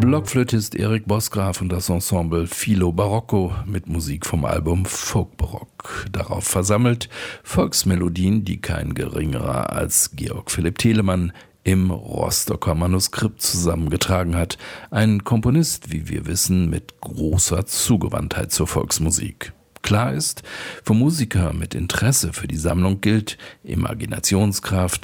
Blockflötist Erik Bosgraf und das Ensemble Filo Barocco mit Musik vom Album Folk Barock. Darauf versammelt Volksmelodien, die kein geringerer als Georg Philipp Telemann im Rostocker Manuskript zusammengetragen hat. Ein Komponist, wie wir wissen, mit großer Zugewandtheit zur Volksmusik. Klar ist, für Musiker mit Interesse für die Sammlung gilt, Imaginationskraft,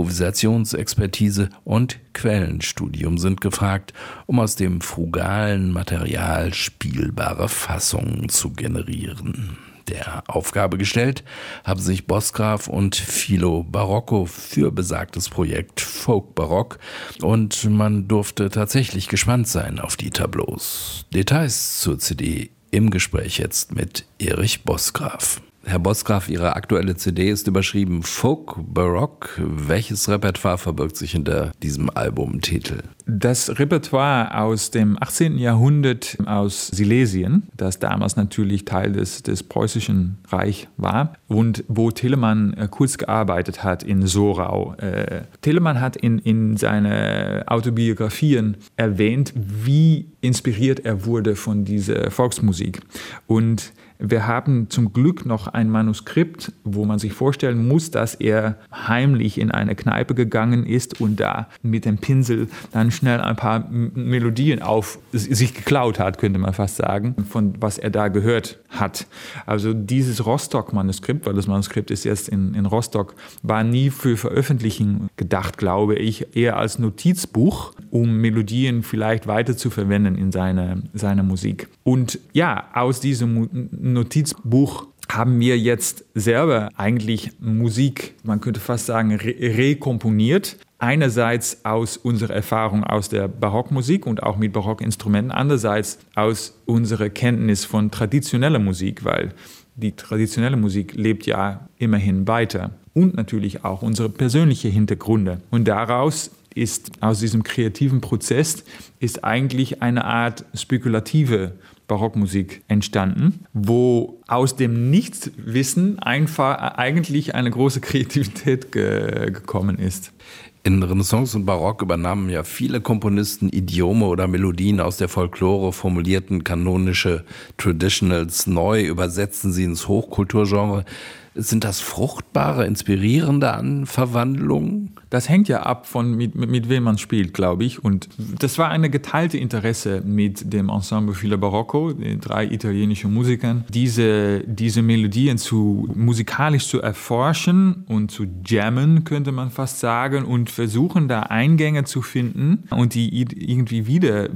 Improvisationsexpertise und Quellenstudium sind gefragt, um aus dem frugalen Material spielbare Fassungen zu generieren. Der Aufgabe gestellt haben sich Bosgraf und Filo Barocco für besagtes Projekt Folk Barock und man durfte tatsächlich gespannt sein auf die Tableaus. Details zur CD im Gespräch jetzt mit Erich Bosgraf. Herr Bosgraf, Ihre aktuelle CD ist überschrieben Folk Barock. Welches Repertoire verbirgt sich hinter diesem Albumtitel? Das Repertoire aus dem 18. Jahrhundert aus Silesien, das damals natürlich Teil des Preußischen Reich war und wo Telemann kurz gearbeitet hat in Sorau. Telemann hat in seinen Autobiografien erwähnt, wie inspiriert er wurde von dieser Volksmusik. Und wir haben zum Glück noch ein Manuskript, wo man sich vorstellen muss, dass er heimlich in eine Kneipe gegangen ist und da mit dem Pinsel dann schnell ein paar Melodien auf sich geklaut hat, könnte man fast sagen, von was er da gehört hat. Also dieses Rostock-Manuskript, weil das Manuskript ist jetzt in Rostock, war nie für Veröffentlichung gedacht, glaube ich, eher als Notizbuch, um Melodien vielleicht weiter zu verwenden in seiner Musik. Und ja, aus diesem Notizbuch haben wir jetzt selber eigentlich Musik, man könnte fast sagen, rekomponiert. Einerseits aus unserer Erfahrung aus der Barockmusik und auch mit Barockinstrumenten, andererseits aus unserer Kenntnis von traditioneller Musik, weil die traditionelle Musik lebt ja immerhin weiter. Und natürlich auch unsere persönlichen Hintergründe. Und daraus aus diesem kreativen Prozess ist eigentlich eine Art spekulative Barockmusik entstanden, wo aus dem Nichtwissen einfach eigentlich eine große Kreativität gekommen ist. In Renaissance und Barock übernahmen ja viele Komponisten Idiome oder Melodien aus der Folklore, formulierten kanonische Traditionals neu, übersetzten sie ins Hochkulturgenre. Sind das fruchtbare, inspirierende Verwandlungen? Das hängt ja ab von mit wem man spielt, glaube ich. Und das war eine geteilte Interesse mit dem Ensemble Filo Barocco, den 3 italienischen Musikern, diese Melodien musikalisch zu erforschen und zu jammen, könnte man fast sagen, und versuchen da Eingänge zu finden und die irgendwie wieder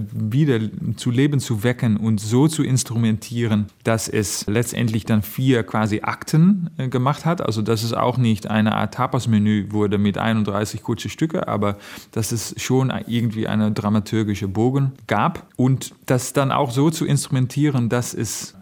zu Leben zu wecken und so zu instrumentieren, dass es letztendlich dann 4 quasi Akten gemacht hat. Also dass es auch nicht eine Art Tapas-Menü wurde mit 31 kurze Stücke, aber dass es schon irgendwie eine dramaturgische Bogen gab und das dann auch so zu instrumentieren, dass es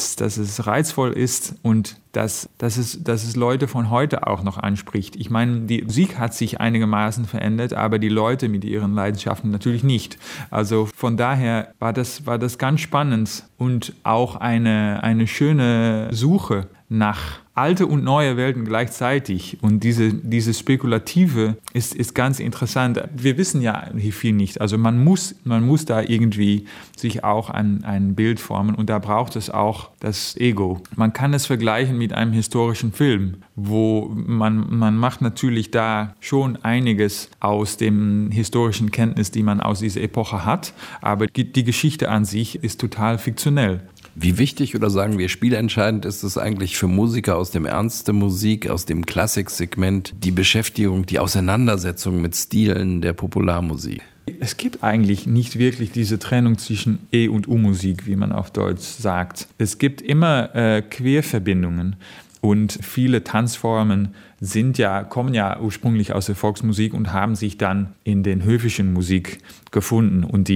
reizvoll ist und dass es Leute von heute auch noch anspricht. Ich meine, die Musik hat sich einigermaßen verändert, aber die Leute mit ihren Leidenschaften natürlich nicht. Also von daher war das ganz spannend und auch eine schöne Suche nach alte und neue Welten gleichzeitig. Und diese Spekulative ist ganz interessant. Wir wissen ja viel nicht. Also man muss da irgendwie sich auch ein Bild formen und da braucht es auch das Ego. Man kann es vergleichen mit einem historischen Film, wo man macht natürlich da schon einiges aus dem historischen Kenntnis, die man aus dieser Epoche hat, aber die Geschichte an sich ist total fiktionell. Wie wichtig oder sagen wir spielentscheidend ist es eigentlich für Musiker aus dem Ernst der Musik, aus dem Klassiksegment, die Beschäftigung, die Auseinandersetzung mit Stilen der Popularmusik? Es gibt eigentlich nicht wirklich diese Trennung zwischen E- und U-Musik, wie man auf Deutsch sagt. Es gibt immer Querverbindungen. Und viele Tanzformen kommen ja ursprünglich aus der Volksmusik und haben sich dann in den höfischen Musik gefunden. Und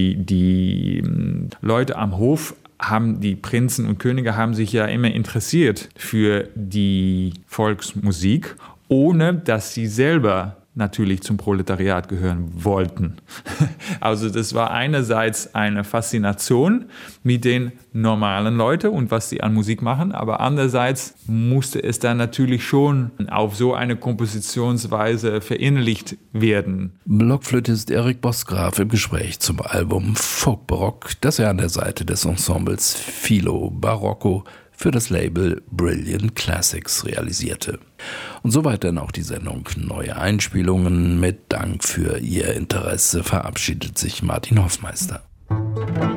die Leute am Hof die Prinzen und Könige haben sich ja immer interessiert für die Volksmusik, ohne dass sie selber natürlich zum Proletariat gehören wollten. Also das war einerseits eine Faszination mit den normalen Leuten und was sie an Musik machen, aber andererseits musste es dann natürlich schon auf so eine Kompositionsweise verinnerlicht werden. Blockflötist Erik Bosgraf im Gespräch zum Album Folkbarock, das er an der Seite des Ensembles Filo Barocco für das Label Brilliant Classics realisierte. Und soweit dann auch die Sendung Neue Einspielungen. Mit Dank für Ihr Interesse verabschiedet sich Martin Hoffmeister.